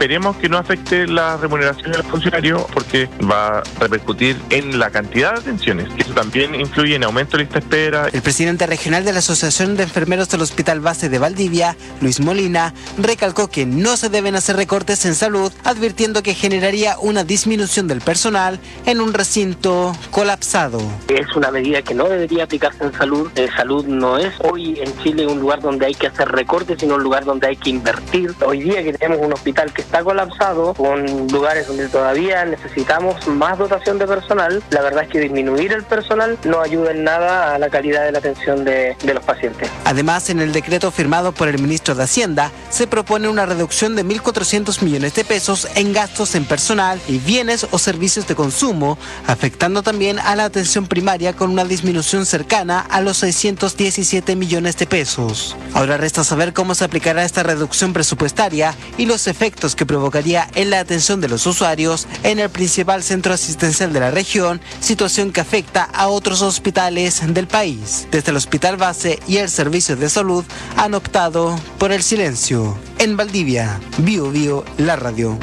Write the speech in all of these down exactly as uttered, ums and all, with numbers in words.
esperemos que no afecte la remuneración del funcionario, porque va a repercutir en la cantidad de atenciones, que eso también influye en aumento de lista de espera. El presidente regional de la Asociación de Enfermeros del Hospital Base de Valdivia, Luis Molina, recalcó que no se deben hacer recortes en salud, advirtiendo que generaría una disminución del personal en un recinto colapsado. Es una medida que no debería aplicarse en salud. Eh, salud no es hoy en Chile un lugar donde hay que hacer recortes, sino un lugar donde hay que invertir. Hoy día que tenemos un hospital que está colapsado, con lugares donde todavía necesitamos más dotación de personal, la verdad es que disminuir el personal no ayuda en nada a la calidad de la atención de, de los pacientes. Además, en el decreto firmado por el ministro de Hacienda, se propone una reducción de mil cuatrocientos millones de pesos en gastos en personal y bienes o servicios de consumo, afectando también a la atención primaria con una disminución cercana a los seiscientos diecisiete millones de pesos. Ahora resta saber cómo se aplicará esta reducción presupuestaria y los efectos que provocaría en la atención de los usuarios en el principal centro asistencial de la región, situación que afecta a otros hospitales del país. Desde el Hospital Base y el Servicio de Salud han optado por el silencio. En Valdivia, Bio Bio, la radio.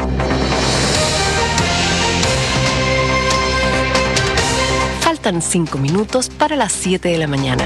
Faltan cinco minutos para las siete de la mañana.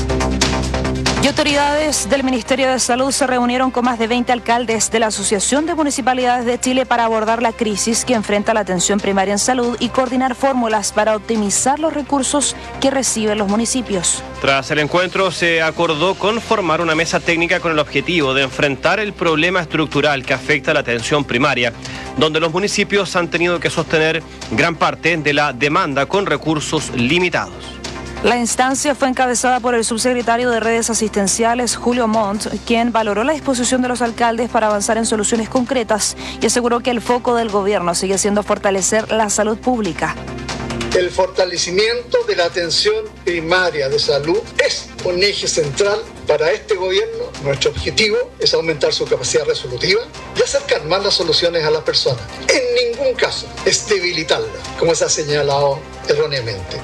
Y autoridades del Ministerio de Salud se reunieron con más de veinte alcaldes de la Asociación de Municipalidades de Chile para abordar la crisis que enfrenta la atención primaria en salud y coordinar fórmulas para optimizar los recursos que reciben los municipios. Tras el encuentro se acordó conformar una mesa técnica con el objetivo de enfrentar el problema estructural que afecta a la atención primaria, donde los municipios han tenido que sostener gran parte de la demanda con recursos limitados. La instancia fue encabezada por el subsecretario de Redes Asistenciales, Julio Montt, quien valoró la disposición de los alcaldes para avanzar en soluciones concretas y aseguró que el foco del gobierno sigue siendo fortalecer la salud pública. El fortalecimiento de la atención primaria de salud es un eje central para este gobierno. Nuestro objetivo es aumentar su capacidad resolutiva y acercar más las soluciones a las personas. En ningún caso es debilitarla, como se ha señalado erróneamente.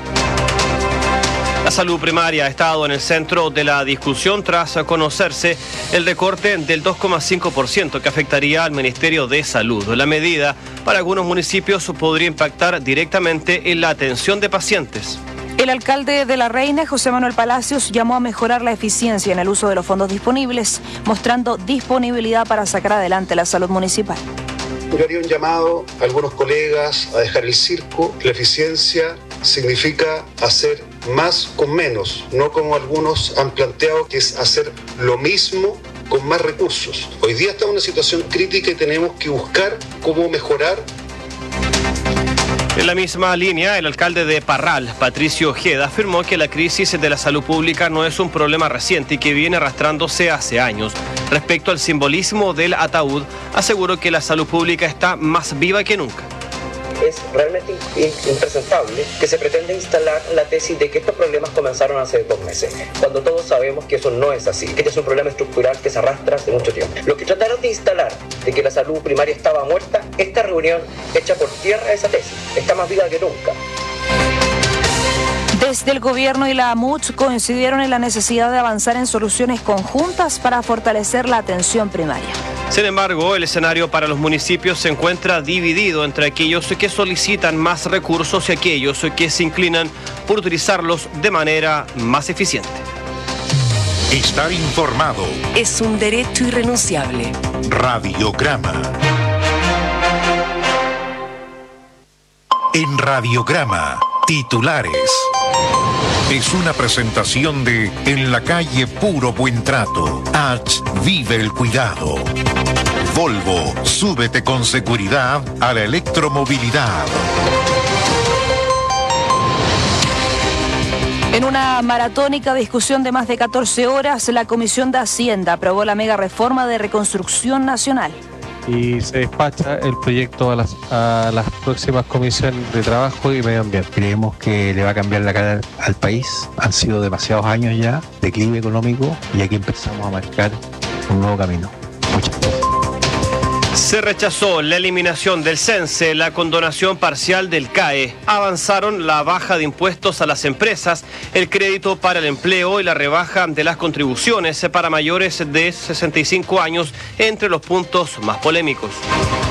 La salud primaria ha estado en el centro de la discusión tras conocerse el recorte del dos coma cinco por ciento que afectaría al Ministerio de Salud. La medida para algunos municipios podría impactar directamente en la atención de pacientes. El alcalde de La Reina, José Manuel Palacios, llamó a mejorar la eficiencia en el uso de los fondos disponibles, mostrando disponibilidad para sacar adelante la salud municipal. Yo haría un llamado a algunos colegas a dejar el circo. La eficiencia significa hacer más con menos, no como algunos han planteado, que es hacer lo mismo con más recursos. Hoy día estamos en una situación crítica y tenemos que buscar cómo mejorar. En la misma línea, el alcalde de Parral, Patricio Ojeda, afirmó que la crisis de la salud pública no es un problema reciente y que viene arrastrándose hace años. Respecto al simbolismo del ataúd, aseguró que la salud pública está más viva que nunca. Es realmente impresentable que se pretenda instalar la tesis de que estos problemas comenzaron hace dos meses, cuando todos sabemos que eso no es así, que este es un problema estructural que se arrastra hace mucho tiempo. Los que trataron de instalar de que la salud primaria estaba muerta, esta reunión echa por tierra esa tesis, está más viva que nunca. Desde el gobierno y la A M U C coincidieron en la necesidad de avanzar en soluciones conjuntas para fortalecer la atención primaria. Sin embargo, el escenario para los municipios se encuentra dividido entre aquellos que solicitan más recursos y aquellos que se inclinan por utilizarlos de manera más eficiente. Estar informado es un derecho irrenunciable. Radiograma. En Radiograma, titulares. Es una presentación de En la calle Puro Buen Trato. H. Vive el cuidado. Volvo, súbete con seguridad a la electromovilidad. En una maratónica discusión de más de catorce horas, la Comisión de Hacienda aprobó la mega reforma de reconstrucción nacional. Y se despacha el proyecto a las, a las próximas comisiones de trabajo y medio ambiente. Creemos que le va a cambiar la cara al país. Han sido demasiados años ya, declive económico, y aquí empezamos a marcar un nuevo camino. Muchas gracias. Se rechazó la eliminación del CENSE, la condonación parcial del C A E. Avanzaron la baja de impuestos a las empresas, el crédito para el empleo y la rebaja de las contribuciones para mayores de sesenta y cinco años, entre los puntos más polémicos.